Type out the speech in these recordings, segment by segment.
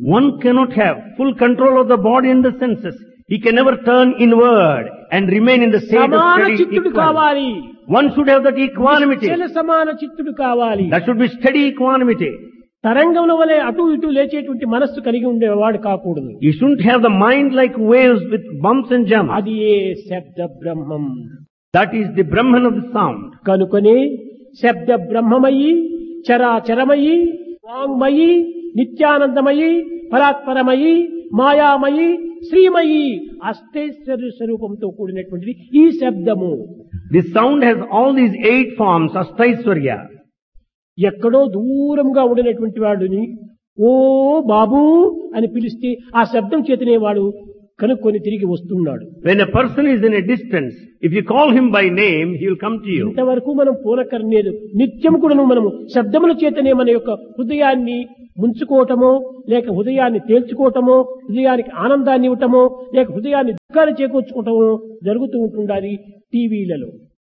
One cannot have full control of the body and the senses. He can never turn inward and remain in the state of సమాన steady చిత్తుడు equanimity. కావాలి. One should have that equanimity. నిశ్చల సమాన చిత్తుడు కావాలి. That should be steady equanimity. తరంగముల వలె అటు ఇటు లేచేటువంటి మనస్సు కలిగి ఉండేవాడు కాకూడదు. You shouldn't have the mind like waves with bumps and jumps. అది ఏ శబ్ద బ్రహ్మం. That is the Brahman of the sound. కనుకొని శబ్ద బ్రహ్మమయి, చరాచరమయి, వాంగ్మయి, నిత్యానందమయి, పరాత్పరమయి, మాయామయి, శ్రీమయి, అష్టైశ్వర్య స్వరూపంతో కూడినటువంటిది ఈ శబ్దము. The sound has all these 8 forms, Ashtaiswarya. ఎక్కడో దూరంగా ఉండినటువంటి వాడిని ఓ బాబు అని పిలిస్తే ఆ శబ్దం చేతనే వాడు కనుక్కొని తిరిగి వస్తున్నాడు. When a person is in a distance, if you call him by name, he will come to you. ఇంతవరకు మనం పూనకర్లేదు. నిత్యం కూడా మనము శబ్దముల చేతనే మన యొక్క హృదయాన్ని ముంచుకోవటమో, లేక హృదయాన్ని తేల్చుకోవటమో, హృదయానికి ఆనందాన్ని ఇవ్వటమో, లేక హృదయాన్ని దుఃఖాన్ని చేకూర్చుకోవటమో జరుగుతూ ఉంటుండాలి టీవీలలో.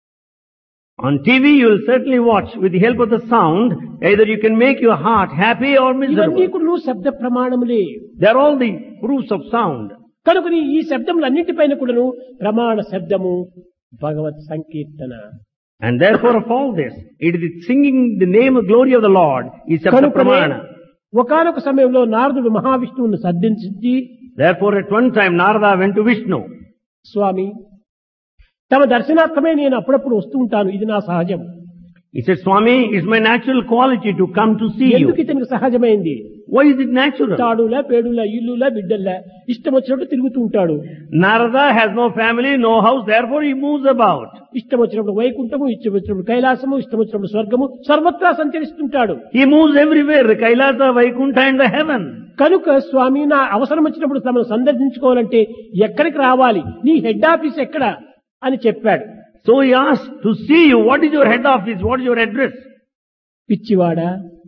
On TV, you will certainly watch with the help of the sound, either you can make your heart happy or ఇవన్నీ miserable. కూడా శబ్ద ప్రమాణములే. They are all the proofs of sound. కనుకని ఈ శబ్దములన్నింటిపైన కూడాను ప్రమాణ శబ్దము భగవత్ సంకీర్తన. And therefore of all this, it is singing the name and glory of the Lord is Sabda కనుకనే Pramana. ఒకానొక సమయంలో నారదుడు మహావిష్ణువును సంధించి, Therefore at one time Narada went to Vishnu. స్వామి తమ దర్శనార్థమే నేను అప్పుడప్పుడు వస్తూ ఉంటాను, ఇది నా సహజం. He said, Swami, it's my natural quality to come to see ఎందుకు you. ఇతనికి సహజమైంది? Why is it natural? తాడులా పేడులా ఇల్లులా బిడ్డల్లా ఇష్టం వచ్చినప్పుడు తిరుగుతూ ఉంటాడు. Narada has no family, no house, therefore he moves about. ఇష్టం వచ్చినప్పుడు వైకుంఠము, ఇష్టం వచ్చినప్పుడు కైలాసము, ఇష్టం వచ్చినప్పుడు స్వర్గము, సర్వత్రా సంచరిస్తుంటాడు. He moves everywhere, Kailasa, Vaikuntha and the heaven. కనుక స్వామి నా అవసరం వచ్చినప్పుడు తమను సందర్శించుకోవాలంటే ఎక్కడికి రావాలి, నీ హెడ్ ఆఫీస్ ఎక్కడ అని చెప్పాడు. So he asked to see you, what is your head office, what is your address? పిచ్చివాడా,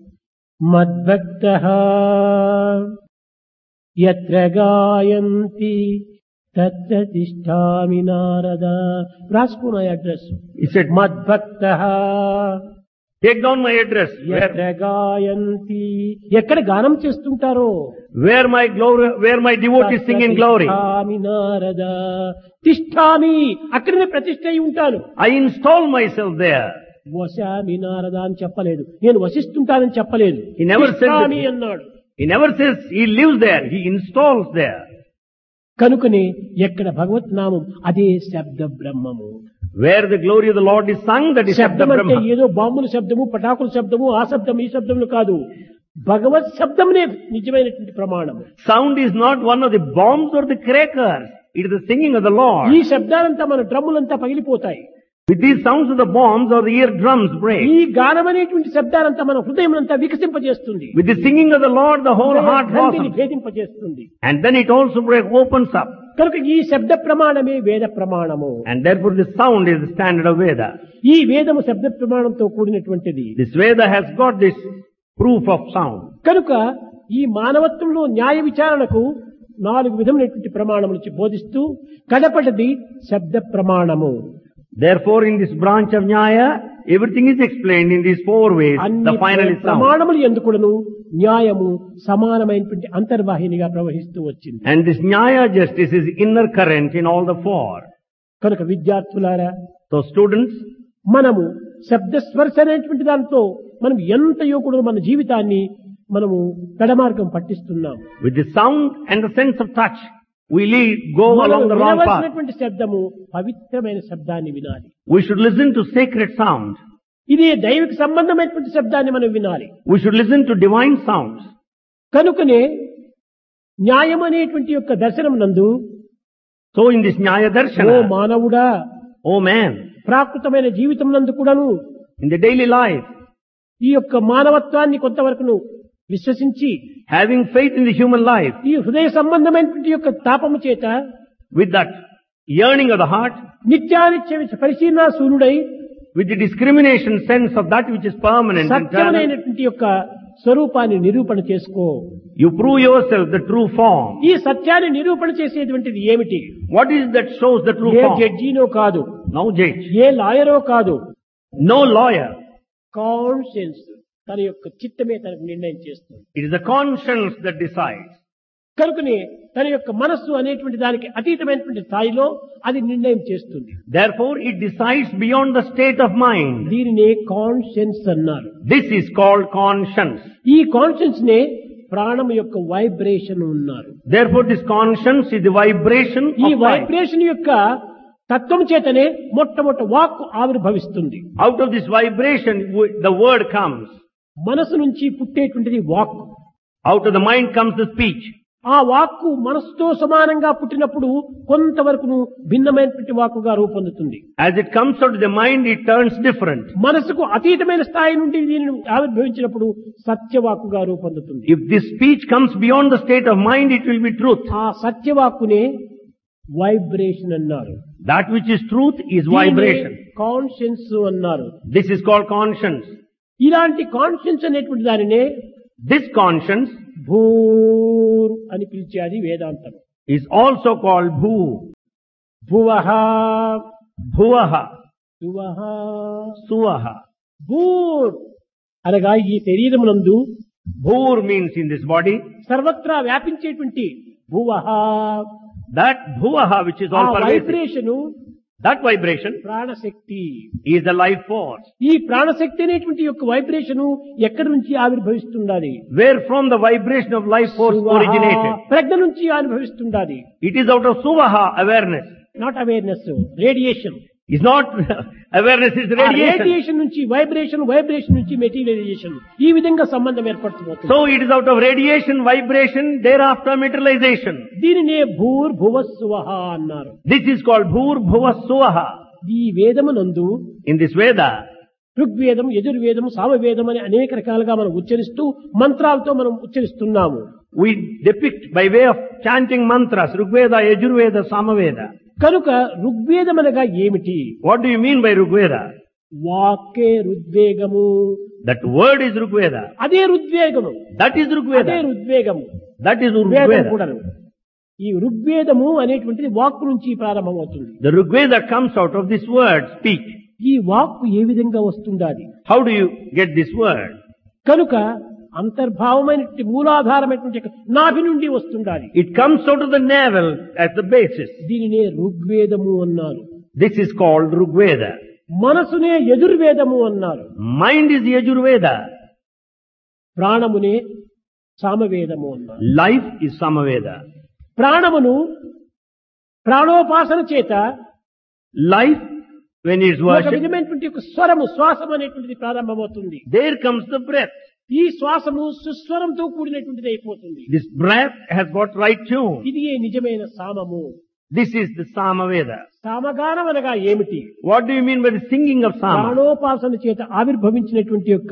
మద్భక్తః యత్ర గాయంతి తత్ర తిష్ఠామి నారద. రాసుకున్న address. He said, మద్భక్తః take down my address, యత్ర గాయంతి, ఎక్కడ గానం చేస్తుంటారో, where my devotees sing in glory. తిష్ఠామి Narada, తిష్ఠామి అక్కడనే ప్రతిష్ఠ అయి ఉంటాను. I install myself there. వశామి Narada అని చెప్పలేదు, నేను వసిస్తుంటానని చెప్పలేదు. He never said that. తిష్ఠామి అన్నాడు. He never says he lives there, he installs there. కనుకనే ఎక్కడ భగవత్ నామం అదే శబ్ద బ్రహ్మము. Where the glory of the Lord is sung, that is Sabda శబ్దం అంటే Brahma. ఏదో బాంబుల శబ్దము, పటాకుల శబ్దము, ఆ శబ్దం ఈ శబ్దములు కాదు. భగవత్ శబ్దమునే నిజమైనటువంటి ప్రమాణము. Sound is not one of the bombs or the crackers. It is the singing of the ఈ Lord. శబ్దాలంతా మన డ్రమ్ములంతా పగిలిపోతాయి. With these sounds of the bombs or the eardrums break. ఈ గానం అనేటువంటి శబ్దాలంతా మన హృదయములంతా వికసింపజేస్తుంది, With the singing of the Lord, the whole heart గ్రంథిని blossoms. భేదింపజేస్తుంది. And then it also opens up. కనుక ఈ శబ్ద ప్రమాణమే వేద ప్రమాణము. And therefore the sound is the standard of Veda. ఈ వేదము శబ్ద ప్రమాణంతో కూడినటువంటిది. This Veda has got this proof of sound. కనుక ఈ మానవత్వంలో న్యాయ విచారణకు 4 విధములైనటువంటి ప్రమాణములు బోధిస్తూ కడపటిది శబ్ద ప్రమాణము. Therefore in this branch of Nyaya, everything is explained in these 4 ways. అన్ని The final is sound. ప్రమాణములు ఎందుకును న్యాయము సమానమైనటువంటి అంతర్వాహినిగా ప్రవహిస్తూ వచ్చింది. And this Nyaya justice is inner current in all the 4. కనుక విద్యార్థులారా, So students, మనము శబ్ద స్పర్శ అనేటువంటి దాంతో మనం ఎంతయో కూడా మన జీవితాన్ని మనము పెడమార్గం పట్టిస్తున్నాం. with the sound and the sense of touch, we go మనం along the wrong path. వినవలసినటువంటి శబ్దము పవిత్రమైన శబ్దాన్ని వినాలి. We should listen to sacred sound. ఇది దైవిక సంబంధమైనటువంటి శబ్దాన్ని మనం వినాలి. We should listen to divine sounds. కనుకనే న్యాయం అనేటువంటి యొక్క దర్శనం నందు, So in this Nyaya oh Darshana, మానవుడా, oh man, ప్రాకృతమైన జీవితం నందు కూడాను in the daily life, ఈ యొక్క మానవత్వాన్ని కొంతవరకును విశ్వసించి, having faith in the human life, ఈ హృదయ సంబంధమైనటువంటి యొక్క తాపము చేత with that yearning of the heart, నిత్యానిత్య పరిశీలన శూన్యుడై with the discrimination sense of that which is permanent and eternal, సత్యమైనటువంటి యొక్క స్వరూపాన్ని నిరూపణ చేసుకో. you prove yourself the true form. ఈ సత్యాన్ని నిరూపణ చేసేటువంటిది ఏమిటి? What is that shows the true A form? జడ్జినో కాదు, No judge, ఏ లాయరో కాదు, no lawyer. కాన్షియన్స్. తన యొక్క చిత్తమే తనకు నిర్ణయం చేస్తుంది. It is the conscience that decides. కనుకనే తన యొక్క మనస్సు అనేటువంటి దానికి అతీతమైనటువంటి స్థాయిలో అది నిర్ణయం చేస్తుంది. Therefore, it decides beyond the state of mind. దీనినే కాన్షియన్స్ అన్నారు. This is called conscience. ఈ కాన్షియన్స్ నే ప్రాణం యొక్క వైబ్రేషన్ ఉన్నారు. Therefore, this conscience is the vibration ఈ of life. వైబ్రేషన్ యొక్క తత్వం చేతనే మొట్టమొదట వాక్కు ఆవిర్భవిస్తుంది. Out of this vibration, the word comes. మనసు నుంచి పుట్టేటువంటిది వాక్కు. Out of the mind comes the speech. ఆ వాక్కు మనసుతో సమానంగా పుట్టినప్పుడు కొంతవరకు భిన్నమైనటువంటి వాక్కుగా రూపొందుతుంది. As it comes out of the mind, it turns different. మనసుకు అతీతమైన స్థాయి నుండి దీనిని ఆవిర్భవించినప్పుడు సత్యవాక్కుగా రూపొందుతుంది. If this speech comes beyond the state of mind, it will be truth. ఆ సత్యవాక్కునే వైబ్రేషన్ అన్నారు. That which is truth is vibration. Conscience అన్నారు. This is called conscience. ఇలాంటి conscience అనేటువంటి దానినే This conscience భూర్ అని పిలిచేది వేదాంతం. is also called bhu. భువః Bhuvaha. సువః Suvaha. భూర్ అనగా ఈ శరీరమునందు Bhur means in this body. సర్వత్రా వ్యాపించేటువంటి భువః That bhuvaha which is ఆ all pervasive. Vibration That vibration ప్రాణశక్తి. is the life force. ఈ ప్రాణశక్తి అనేటువంటి యొక్క వైబ్రేషను ఎక్కడి నుంచి ఆవిర్భవిస్తుండాలి? Where from the vibration of life force originated. ప్రజ్ఞ నుంచి ఆవిర్భవిస్తుండాలి. It is out of suvaha, awareness. Not awareness, radiation. It's not awareness, it's radiation. Radiation నుంచి vibration, vibration నుంచి మెటీరియలైజేషన్, ఈ విధంగా సంబంధం ఏర్పడుతుంది. So it is out of radiation, vibration, thereafter materialization. దీనినే భూర్ భువస్సువః అన్నారు. This is called bhur bhuva suvaha. ఈ వేదమునందు In this Veda, ఋగ్వేదం, యజుర్వేదం, సామవేదం అని అనేక రకాలుగా మనం ఉచ్చరిస్తూ మంత్రాలతో మనం ఉచ్చరిస్తున్నాము. we depict by way of chanting mantras, Rigveda, Yajurveda, Samaveda. కనుక ఋగ్వేదం అనగా ఏమిటి? What do you mean by Rigveda? వాక్కే రుద్వేగము. That word is Rigveda. అదే రుద్వేగము. That is అదే Rigveda. రుద్వేగము. That is వేదం Rigveda. కూడాను. ఈ ఋగ్వేదము అనేటువంటిది వాక్కు నుంచి ప్రారంభమవుతుంది. The Rigveda comes out of this word, speech. ఈ వాక్కు ఏ విధంగా వస్తుండాలి? How do you get this word? కనుక అంతర్భావమైనటువంటి మూలాధారమైనటువంటి నాభి నుండి వస్తుండాలి. It comes out of the navel as the basis. దీనినే ఋగ్వేదము అన్నారు. This is called Rigveda. మనసునే యజుర్వేదము అన్నారు. Mind is Yajurveda. ప్రాణమునే సామవేదము అన్నారు. Life is Samaveda. ప్రాణమును ప్రాణోపాసన చేత Life, when it is ఒక worshipped, విధమైనటువంటి ఒక స్వరము, శ్వాసం అనేటువంటిది ప్రారంభమవుతుంది. there comes the breath. ఈ శ్వాసము సుస్వరంతో కూడినటువంటిది అయిపోతుంది. This breath has got right tune. ఇది ఏ నిజమైన సామము. This is the Samaveda. సామగానం అనగా ఏమిటి? What do you mean by the singing of Sama? ప్రాణోపాసన చేత ఆవిర్భవించినటువంటి యొక్క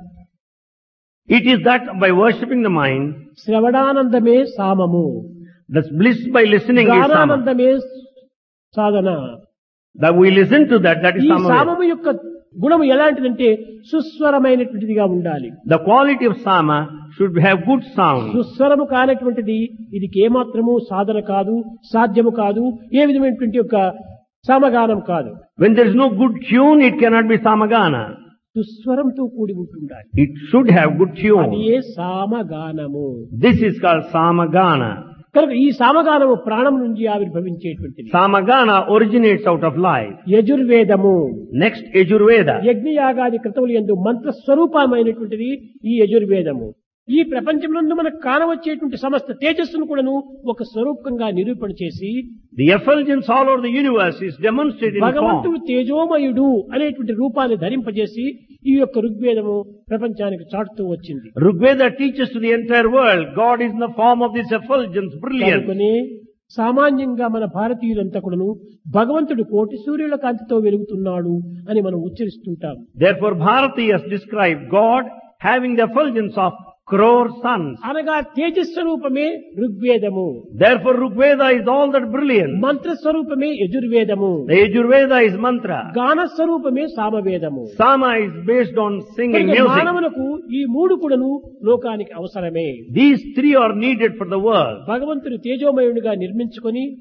It is that by worshipping the mind, శ్రవణానందమే సామము. the bliss by listening is Sama. గానానందమే Sadhana. That we listen to that is ఈ Samaveda. సామము యొక్క గుణము ఎలాంటిదంటే సుస్వరమైనటువంటిదిగా ఉండాలి. The quality of Sama should have good sound. సుస్వరము కానటువంటిది ఇది ఏమాత్రము సాధన కాదు, సాధ్యము కాదు, ఏ విధమైనటువంటి యొక్క సామగానం కాదు. When there is no good tune, it cannot be Samagana. సుస్వరంతో కూడి ఉంటుండాలి. It should have good అది tune. A సామగానము. This is called Samagana. కనుక ఈ సామగానము ప్రాణం నుంచి ఆవిర్భవించేటువంటిది. Samagana originates out of life. యజుర్వేదము. Next, Yajurveda. యజ్ఞయాగాది క్రతువులు యందు మంత్ర స్వరూపమైనటువంటిది ఈ యజుర్వేదము. ఈ ప్రపంచంలో మనకు కానవచ్చేటువంటి సమస్త తేజస్సును కూడాను ఒక స్వరూపంగా నిరూపణ చేసి The effulgence all over the universe is demonstrated in భగవంతుడు form. తేజోమయుడు అనేటువంటి రూపాన్ని ధరింపజేసి ఈ యొక్క ఋగ్వేదము ప్రపంచానికి చాటుతూ వచ్చింది. Rigveda teaches to the entire world, God is in the form of this effulgence, brilliance. కనుకనే సామాన్యంగా మన భారతీయులంతా కూడాను భగవంతుడు కోటి సూర్యుల కాంతితో వెలుగుతున్నాడు అని మనం ఉచ్చరిస్తుంటాం. Therefore, Bharati has described God having the effulgence of crore suns. అనగా తేజస్వరూపమే ఋగ్వేదము. Therefore, Rigveda is all that brilliant. మంత్రస్వరూపమే యజుర్వేదము. The Yajurveda is mantra. గానస్వరూపమే సామవేదము. Sama is based on singing కనుక music. మానవులకు ఈ మూడు కూడాను లోకానికి అవసరమే. These three are needed for the world. భగవంతుని తేజోమయునిగా నిర్మించుకొని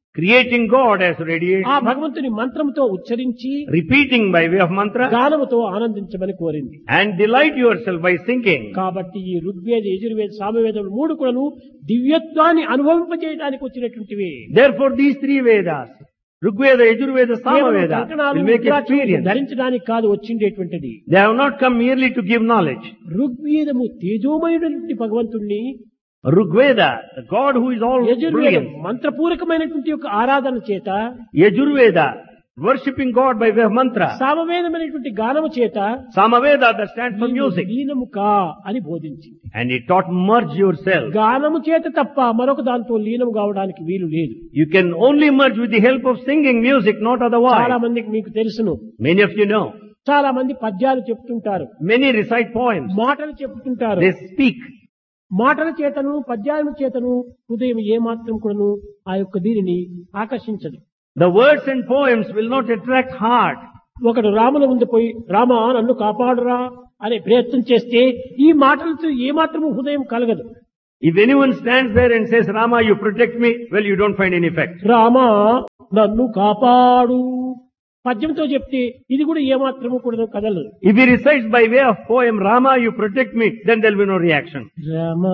creating God as ఆ radiation, భగవంతుని మంత్రంతో ఉచ్చరించి repeating by way of mantra, గానముతో ఆనందించమని కోరింది. and delight yourself by singing. కాబట్టి ఈ ఋగ్వేద, యజుర్వేద, సామవేదములు మూడు కూడాను దివ్యత్వాన్ని అనుభవింపజేయడానికి వచ్చినటువంటివి. Therefore these three Vedas, Rigveda, Yajurveda, Samaveda, will make experience. ధరించడానికి కాదు వచ్చిండేటువంటిది. They have not come merely to give knowledge. ఋగ్వేదము తేజోమయుడైనటువంటి భగవంతుణ్ణి, Rigveda, the God who is all యజుర్వేదం brilliant. మంత్రపూర్వకమైనటువంటి యొక్క ఆరాధన చేత, Yajurveda, worshipping God by way of mantra. సామవేదమైనటువంటి గానము చేత Samaveda, that stands for music. లీనము కా అని బోధించింది. And it taught merge yourself. గానము చేత తప్ప మరొక దాంతో లీనము కావడానికి వీలు లేదు. You can only merge with the help of singing music, not చాలా otherwise. మందికి మీకు తెలుసును. Many of you know. చాలా మంది పద్యాలు చెప్తుంటారు, Many recite poems. మాటలు చెప్తుంటారు. They speak. మాటల చేతను పద్యాల చేతను హృదయం ఏమాత్రం కూడాను ఆ యొక్క దీనిని ఆకర్షించదు. The words and poems will not attract heart. ఒకడు రాముల ముందు పోయి రామా నన్ను కాపాడురా అనే ప్రయత్నం చేస్తే ఈ మాటలతో ఏమాత్రము హృదయం కలగదు. If anyone stands there and says, Rama, you protect me, well, you don't find any effect. Rama నన్ను కాపాడు పద్యంతో చెప్తే ఇది కూడా ఏమాత్రము కూడా కదలదు. If he recites by way of poem, Rama, you protect me, then there will be no reaction. Rama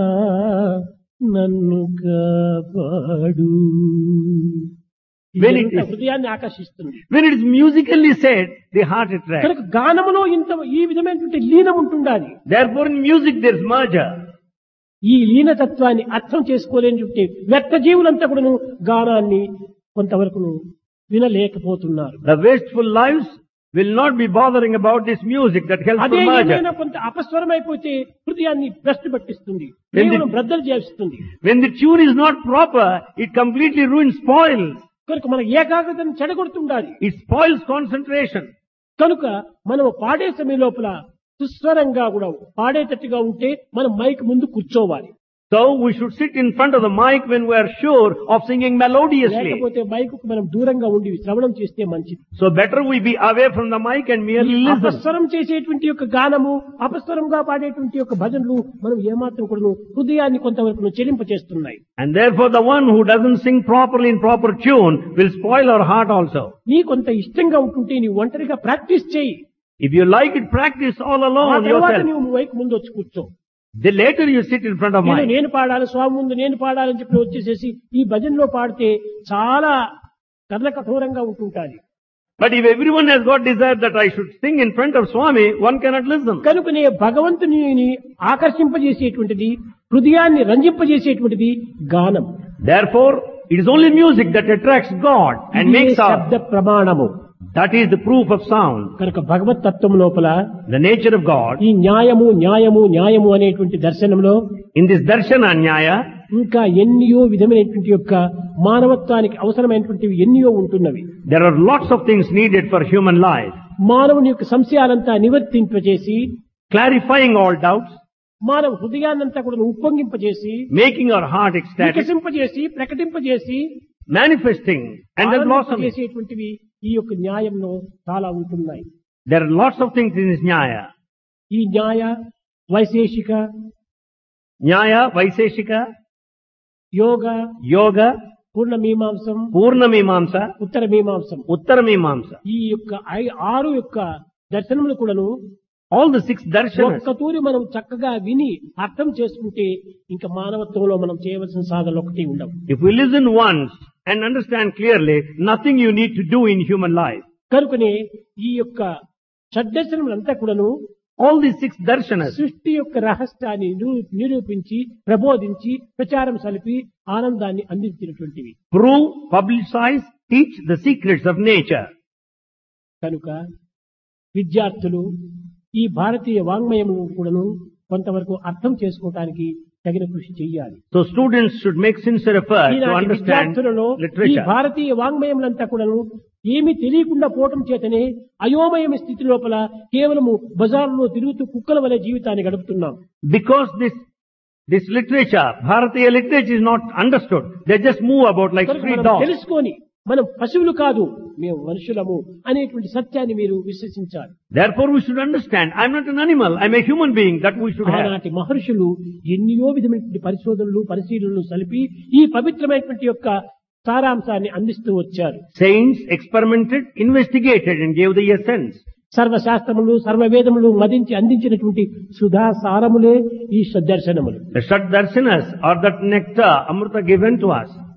నన్ను కాపాడు When it is- హృదయాన్ని ఆకర్షిస్తుంది. When it is musically said, the heart attracts. కనుక గానములో ఇంత ఈ విధమైనటువంటి లీనం ఉంటుండాలి. Therefore in music there is merger. ఈ లీనతత్వాన్ని అర్థం చేసుకోలేని వ్యర్థ జీవులంతా కూడాను గానాన్ని కొంతవరకు వినలేకపోతున్నారు. The wasteful lives will not be bothering about this music that helps అదే for merger. ఏమైనా కొంత అపస్వరమైపోతే హృదయాన్ని భ్రష్టు పట్టిస్తుంది, When the- కేవలం బ్రద్దలు చేస్తుంది. When the tune is not proper, it completely ruins, spoils. కనుక మన ఏకాగ్రతను చెడగొడుతుండాలి. It spoils concentration. కనుక మనం పాడే సమయం లోపల సుస్వరంగా కూడా పాడేటట్టుగా ఉంటే మనం మైక్ ముందు కూర్చోవాలి. So we should sit in front of the mic when we are sure of singing melodiously. లేకపోతే మైక్ మనం దూరంగా ఉండి శ్రవణం చేస్తే మంచిది. So better we be away from the mic and merely listen. అపస్వరం చేసేటువంటి యొక్క గానము, అపస్వరంగా పాడేటువంటి యొక్క భజనలు మనం ఏమాత్రం కూడా హృదయాన్ని కొంతవరకు చెలింప చేస్తున్నాయి. And therefore the one who doesn't sing properly in proper tune will spoil our heart also. నీ కొంత ఇష్టంగా ఉంటుంటే నీ ఒంటరిగా ప్రాక్టీస్ చేయి. If you like it, practice all ఆ alone తర్వాత yourself. నువ్వు మైక్ ముందు వచ్చి కూర్చో. The later you sit in front of mic. నేను పాడాలి, స్వామి ముందు నేను పాడాలని చెప్పి వచ్చేసేసి ఈ భజనలో పాడితే చాలా కర్ల కఠోరంగా ఉంటుంటాది. But if everyone has got desire that I should sing in front of Swami, one cannot listen. కనుకనే భగవంతుని ఆకర్షింపజేసేటువంటిది, హృదయాన్ని రంజింపజేసేటువంటిది గానం. Therefore, it is only music that attracts God and ఇదే makes శబ్ద our, ప్రమాణము. that is the proof of sound. కనుక భగవత్ తత్వం లోపల The nature of God. ఈ న్యాయము న్యాయము న్యాయము అనేటువంటి దర్శనంలో In this darshana nyaya, ఇంకా ఎన్నో విధమైనటువంటి యొక్క మానవత్వానికి అవసరమైనటువంటివి ఎన్నో ఉంటున్నవి. there are lots of things needed for human life. మానవుని యొక్క సంశయాలంతా నివర్తింపజేసి, Clarifying all doubts, మానవ హృదయాన్నంతా కూడా ఉప్పొంగింపజేసి, making our heart ecstatic, వికసింపజేసి, ప్రకటింపజేసి, manifesting and then blossoming. చేసేటువంటివి ఈ యొక్క న్యాయంలో చాలా ఉంటున్నాయి. There are lots of things in this nyaya. ఈ న్యాయ, వైశేషిక, Nyaya, Vaiseshika, యోగ, Yoga, పూర్ణ మీమాంసం, Purna Mimamsa, ఉత్తర మీమాంసం, Uttara Mimamsa. ఈ యొక్క 6 యొక్క దర్శనములు కూడాను All the 6 darshanas. ఒక్క తూరి మనం చక్కగా విని అర్థం చేసుకుంటే ఇంకా మానవత్వంలో మనం చేయవలసిన సాధనలు ఒకటి ఉండవు. If we listen once and understand clearly, nothing you need to do in human life. కనుకనే ఈ యొక్క షడ్దర్శనములంతా కూడాను All these 6 darshanas సృష్టి యొక్క రహస్యాన్ని నిరూపించి, ప్రబోధించి, ప్రచారం సలిపి ఆనందాన్ని అందించినటువంటివి. prove, publicize, teach the secrets of nature. కనుక విద్యార్థులు ఈ భారతీయ వాంగ్మయము కూడాను కొంతవరకు అర్థం చేసుకోవటానికి తగిన కృషి చేయాలి. So students should make sincere effort to ఈనాటి understand విద్యార్థులలో ఈ literature. భారతీయ వాంగ్మయములంతా కూడాను ఏమి తెలియకుండా పోవటం చేతనే అయోమయ స్థితి లోపల కేవలము బజార్లో తిరుగుతూ కుక్కల వలె జీవితాన్ని గడుపుతున్నాం. Because this literature, Bharatiya literature is not understood. They just move about like కనుక street మనం dogs. తెలుసుకొని మనం పశువులు కాదు, మేము మనుషులము అనేటువంటి సత్యాన్ని మీరు విశ్వసించాలి. Therefore we should understand, I'm not an animal, I'm a human being, that we should have. ఆనాటి మహర్షులు ఎన్నో విధమైనటువంటి పరిశోధనలు, పరిశీలనలు సలిపి ఈ పవిత్రమైనటువంటి యొక్క సారాంశాన్ని అందిస్తూ వచ్చారు. Saints experimented, investigated and gave the essence. సర్వశాస్త్రములు సర్వవేదములు మదించి అందించినటువంటి సుధా సారములే ఈ సద్దర్శనములు. The Shad Darshanas are that nectar, Amrita given to us.